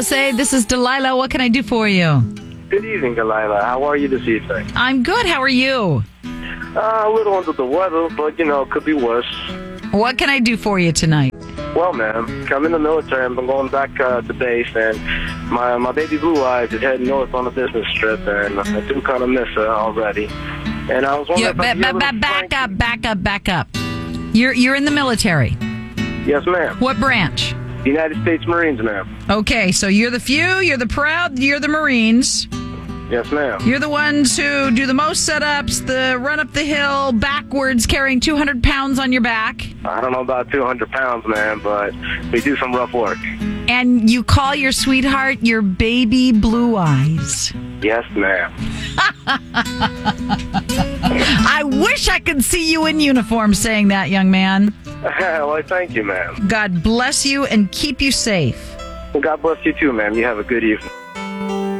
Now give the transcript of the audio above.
Jose. This is Delilah. What can I do for you? Good evening, Delilah. How are you this evening? I'm good. How are you? A little under the weather, but, could be worse. What can I do for you tonight? Well, ma'am, I'm in the military. I've been going back to base, and my baby Blue Eyes is heading north on a business trip, and I do kind of miss her already. And I was wondering Back up. You're in the military. Yes, ma'am. What branch? United States Marines, ma'am. Okay, so you're the few, you're the proud, you're the Marines. Yes, ma'am. You're the ones who do the most setups, the run up the hill backwards, carrying 200 pounds on your back. I don't know about 200 pounds, ma'am, but we do some rough work. And you call your sweetheart your baby Blue Eyes. Yes, ma'am. I wish I could see you in uniform saying that, young man. Well, thank you, ma'am. God bless you and keep you safe. Well, God bless you too, ma'am. You have a good evening.